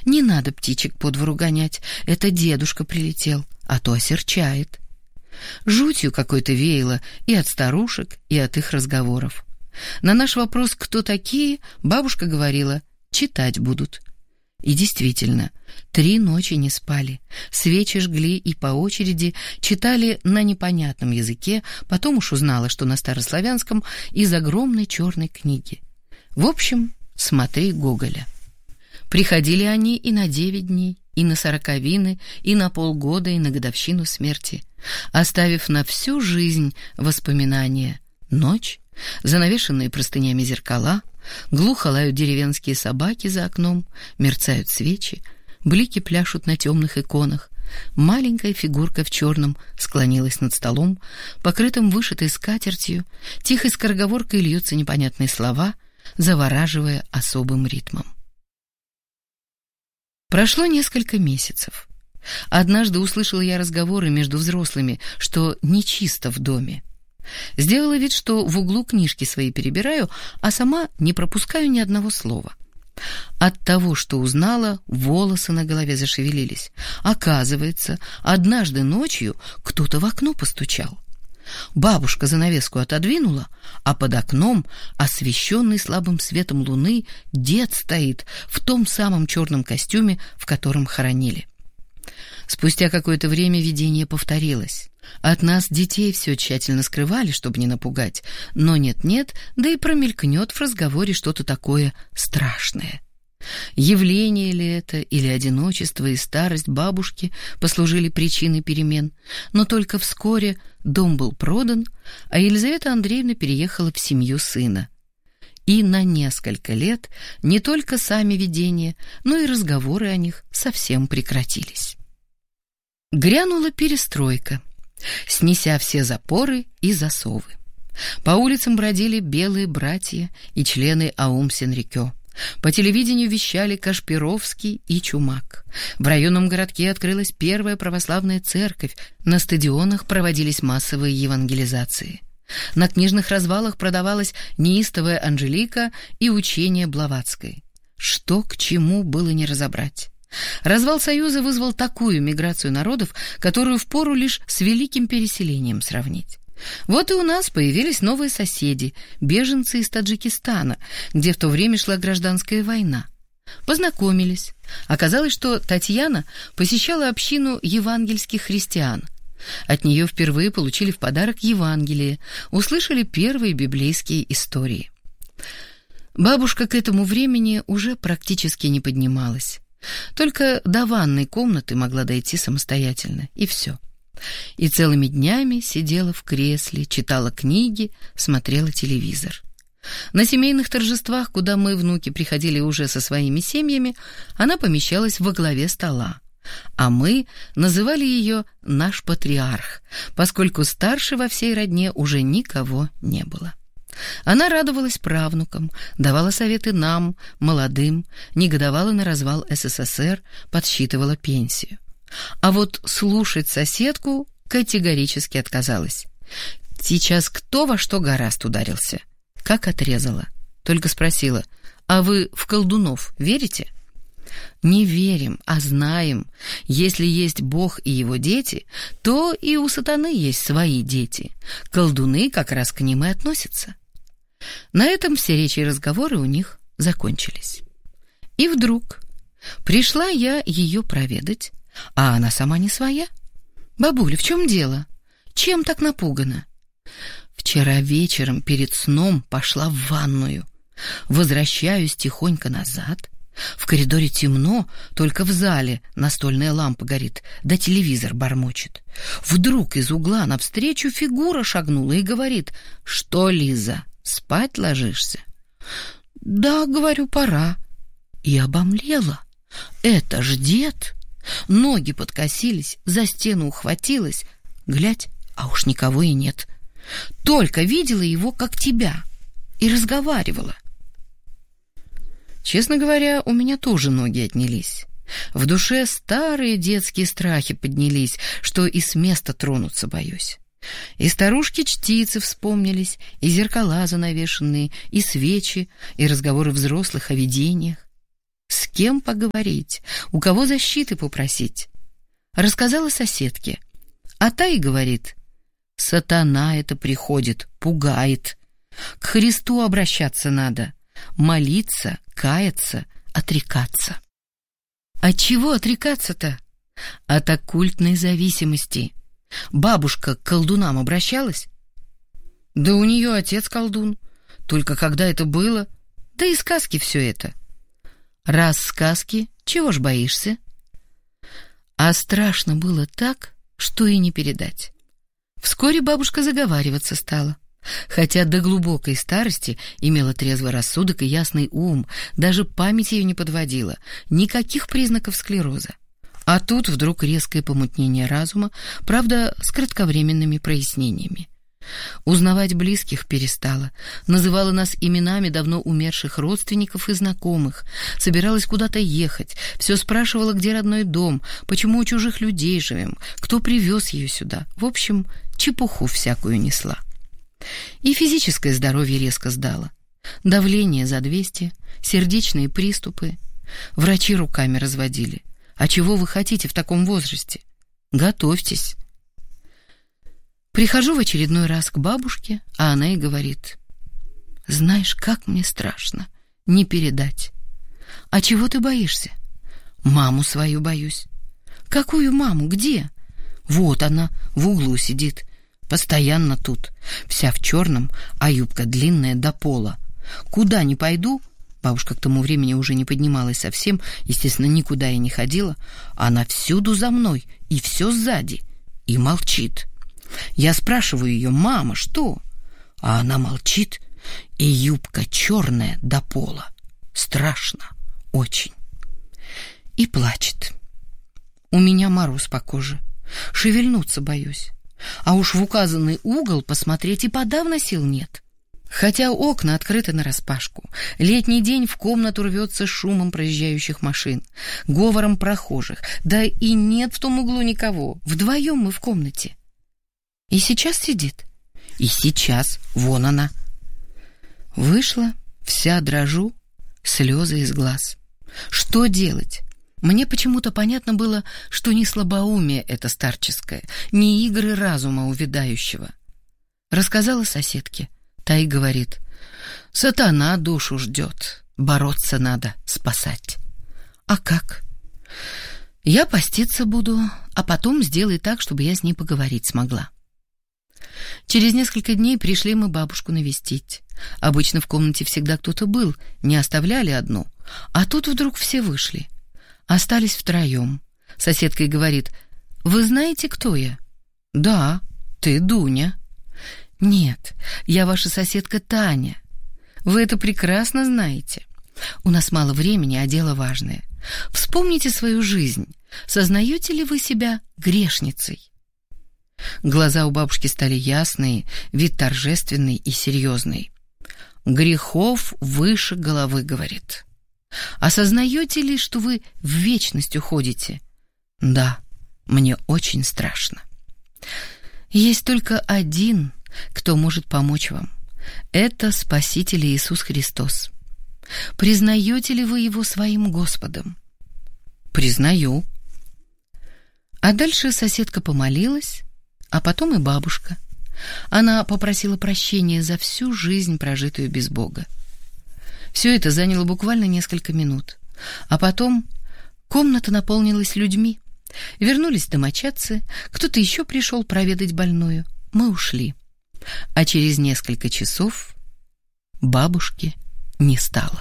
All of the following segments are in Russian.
Не надо птичек по двору гонять, это дедушка прилетел, а то осерчает. Жутью какой-то веяло и от старушек, и от их разговоров. На наш вопрос «кто такие?» бабушка говорила «читать будут». И действительно, 3 ночи не спали, свечи жгли и по очереди читали на непонятном языке, потом уж узнала, что на старославянском, из огромной черной книги. В общем, смотри Гоголя. Приходили они и на 9 дней, и на 40-вины, и на полгода, и на годовщину смерти, оставив на всю жизнь воспоминания. Ночь, занавешенные простынями зеркала, глухо лают деревенские собаки за окном, мерцают свечи, блики пляшут на темных иконах. Маленькая фигурка в черном склонилась над столом, покрытым вышитой скатертью, тихой скороговоркой льются непонятные слова, завораживая особым ритмом. Прошло несколько месяцев. Однажды услышала я разговоры между взрослыми, что нечисто в доме. Сделала вид, что в углу книжки свои перебираю, а сама не пропускаю ни одного слова. От того, что узнала, волосы на голове зашевелились. Оказывается, однажды ночью кто-то в окно постучал. Бабушка занавеску отодвинула, а под окном, освещенный слабым светом луны, дед стоит в том самом черном костюме, в котором хоронили. Спустя какое-то время видение повторилось. От нас, детей, все тщательно скрывали, чтобы не напугать, но нет-нет, да и промелькнет в разговоре что-то такое страшное. Явление ли это, или одиночество и старость бабушки послужили причиной перемен, но только вскоре дом был продан, а Елизавета Андреевна переехала в семью сына. И на несколько лет не только сами видения, но и разговоры о них совсем прекратились. Грянула перестройка, снеся все запоры и засовы. По улицам бродили белые братья и члены Аум-Сенрикё. По телевидению вещали Кашпировский и Чумак. В районном городке открылась первая православная церковь, на стадионах проводились массовые евангелизации. На книжных развалах продавалась неистовая Анжелика и учение Блаватской. Что к чему было не разобрать. Развал Союза вызвал такую миграцию народов, которую впору лишь с великим переселением сравнить. Вот и у нас появились новые соседи, беженцы из Таджикистана, где в то время шла гражданская война. Познакомились. Оказалось, что Татьяна посещала общину евангельских христиан. От нее впервые получили в подарок Евангелие, услышали первые библейские истории. Бабушка к этому времени уже практически не поднималась. Только до ванной комнаты могла дойти самостоятельно, и все. И целыми днями сидела в кресле, читала книги, смотрела телевизор. На семейных торжествах, куда мы, внуки, приходили уже со своими семьями, она помещалась во главе стола. А мы называли ее «наш патриарх», поскольку старше во всей родне уже никого не было. Она радовалась правнукам, давала советы нам, молодым, негодовала на развал СССР, подсчитывала пенсию. А вот слушать соседку категорически отказалась. Сейчас кто во что гораст ударился. Как отрезала. Только спросила: «А вы в колдунов верите?» «Не верим, а знаем. Если есть Бог и его дети, то и у сатаны есть свои дети. Колдуны как раз к ним и относятся». На этом все речи и разговоры у них закончились. И вдруг пришла я ее проведать, а она сама не своя. «Бабуля, в чем дело? Чем так напугана?» «Вчера вечером перед сном пошла в ванную. Возвращаюсь тихонько назад. В коридоре темно, только в зале настольная лампа горит, да телевизор бормочет. Вдруг из угла навстречу фигура шагнула и говорит: «Что, Лиза, спать ложишься?» «Да, — говорю, — пора». И обомлела. Это ж дед. Ноги подкосились, за стену ухватилась. Глядь, а уж никого и нет. Только видела его, как тебя, и разговаривала. Честно говоря, у меня тоже ноги отнялись. В душе старые детские страхи поднялись, что и с места тронуться боюсь. И старушки-чтицы вспомнились, и зеркала занавешенные, и свечи, и разговоры взрослых о видениях. С кем поговорить? У кого защиты попросить? Рассказала соседке, а та и говорит: сатана это приходит, пугает. К Христу обращаться надо, молиться, каяться, отрекаться. От чего отрекаться-то? От оккультной зависимости. Бабушка к колдунам обращалась? Да у нее отец колдун. Только когда это было? Да и сказки все это. Раз сказки, чего ж боишься? А страшно было так, что и не передать. Вскоре бабушка заговариваться стала. Хотя до глубокой старости имела трезвый рассудок и ясный ум, даже память ее не подводила, никаких признаков склероза. А тут вдруг резкое помутнение разума, правда, с кратковременными прояснениями. Узнавать близких перестала, называла нас именами давно умерших родственников и знакомых, собиралась куда-то ехать, все спрашивала, где родной дом, почему у чужих людей живем, кто привез ее сюда. В общем, чепуху всякую несла. И физическое здоровье резко сдало. Давление за 200, сердечные приступы. Врачи руками разводили. А чего вы хотите в таком возрасте? Готовьтесь. Прихожу в очередной раз к бабушке, а она и говорит: знаешь, как мне страшно, не передать. А чего ты боишься? Маму свою боюсь. Какую маму? Где? Вот она, в углу сидит. Постоянно тут, вся в черном, а юбка длинная до пола. Куда ни пойду, бабушка к тому времени уже не поднималась совсем, естественно, никуда и не ходила, она всюду за мной и все сзади, и молчит. Я спрашиваю ее: мама, что? А она молчит, и юбка черная до пола. Страшно, очень. И плачет. У меня мороз по коже, шевельнуться боюсь. А уж в указанный угол посмотреть и подавно сил нет. Хотя окна открыты нараспашку, летний день в комнату рвется шумом проезжающих машин, говором прохожих, да и нет в том углу никого, вдвоем мы в комнате. И сейчас сидит, и сейчас, вон она. Вышла, вся дрожу, слезы из глаз. Что делать? Мне почему-то понятно было, что не слабоумие это старческое, не игры разума увядающего. Рассказала соседке, та и говорит: сатана душу ждет, бороться надо, спасать. А как? Я поститься буду, а потом сделай так, чтобы я с ней поговорить смогла. Через несколько дней пришли мы бабушку навестить. Обычно в комнате всегда кто-то был, не оставляли одну, а тут вдруг все вышли. Остались втроем. Соседка и говорит: вы знаете, кто я? Да, ты Дуня. Нет, я ваша соседка Таня. Вы это прекрасно знаете. У нас мало времени, а дело важное. Вспомните свою жизнь. Сознаете ли вы себя грешницей? Глаза у бабушки стали ясные, вид торжественный и серьезный. Грехов выше головы, говорит. Осознаете ли, что вы в вечность уходите? Да, мне очень страшно. Есть только один, кто может помочь вам. Это Спаситель Иисус Христос. Признаете ли вы Его своим Господом? Признаю. А дальше соседка помолилась, а потом и бабушка. Она попросила прощения за всю жизнь, прожитую без Бога. Все это заняло буквально несколько минут. А потом комната наполнилась людьми. Вернулись домочадцы, кто-то еще пришел проведать больную. Мы ушли. А через несколько часов бабушки не стало.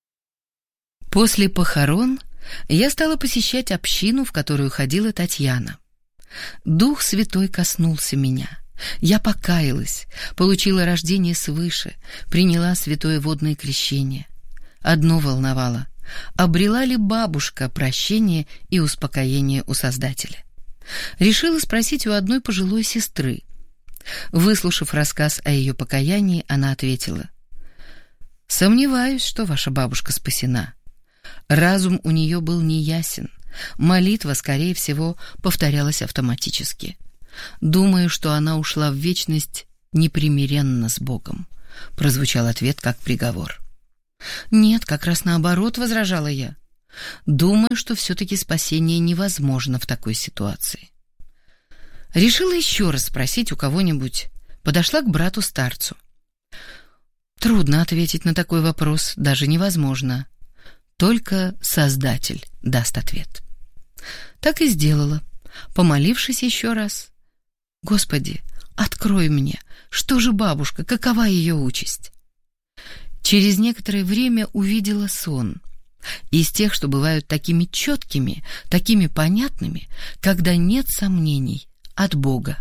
После похорон я стала посещать общину, в которую ходила Татьяна. Дух Святой коснулся меня. Я покаялась, получила рождение свыше, приняла святое водное крещение. Одно волновало: обрела ли бабушка прощение и успокоение у Создателя? Решила спросить у одной пожилой сестры. Выслушав рассказ о ее покаянии, она ответила: «Сомневаюсь, что ваша бабушка спасена. Разум у нее был неясен, молитва, скорее всего, повторялась автоматически. Думаю, что она ушла в вечность непримиренно с Богом», — прозвучал ответ как приговор. «Нет, как раз наоборот», — возражала я. Думаю, что все-таки спасение невозможно в такой ситуации. Решила еще раз спросить у кого-нибудь. Подошла к брату-старцу. Трудно ответить на такой вопрос, даже невозможно. Только Создатель даст ответ. Так и сделала, помолившись еще раз. «Господи, открой мне, что же бабушка, какова ее участь?» Через некоторое время увидела сон. Из тех, что бывают такими четкими, такими понятными, когда нет сомнений, от Бога.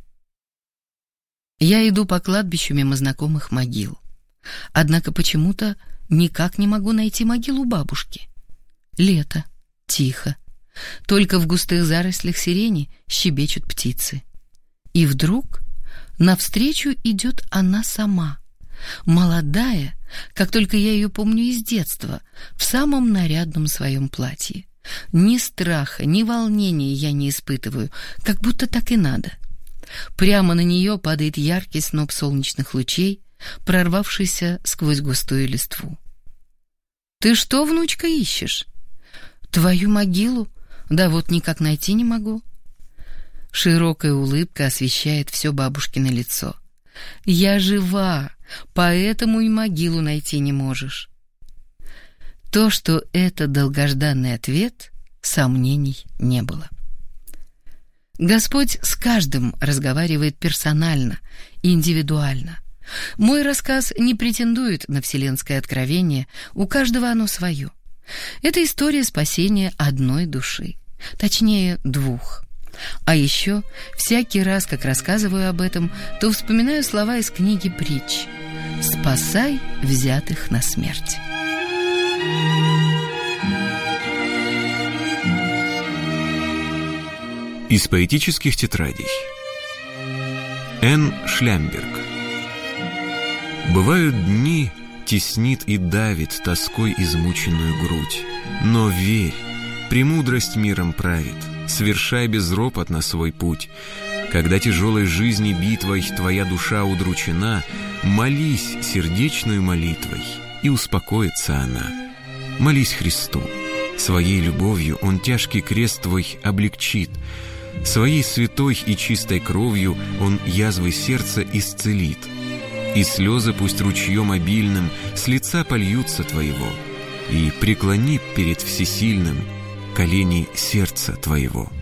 Я иду по кладбищу мимо знакомых могил. Однако почему-то никак не могу найти могилу бабушки. Лето, тихо. Только в густых зарослях сирени щебечут птицы. И вдруг навстречу идет она сама, молодая, как только я ее помню из детства, в самом нарядном своем платье. Ни страха, ни волнения я не испытываю, как будто так и надо. Прямо на нее падает яркий сноп солнечных лучей, прорвавшийся сквозь густую листву. «Ты что, внучка, ищешь?» «Твою могилу? Да вот никак найти не могу». Широкая улыбка освещает все бабушкино лицо. «Я жива, поэтому и могилу найти не можешь». То, что это долгожданный ответ, сомнений не было. Господь с каждым разговаривает персонально, индивидуально. Мой рассказ не претендует на вселенское откровение, у каждого оно свое. Это история спасения одной души, точнее, двух. А еще, всякий раз, как рассказываю об этом, то вспоминаю слова из книги притч: «Спасай взятых на смерть». Из поэтических тетрадей. Н. Шлямберг. Бывают дни, теснит и давит тоской измученную грудь. Но верь, премудрость миром правит, свершай безропотно свой путь. Когда тяжелой жизни битвой твоя душа удручена, молись сердечной молитвой, и успокоится она. Молись Христу, своей любовью Он тяжкий крест твой облегчит, своей святой и чистой кровью Он язвы сердца исцелит. И слезы пусть ручьем обильным с лица польются твоего, и преклони перед всесильным колени сердца твоего.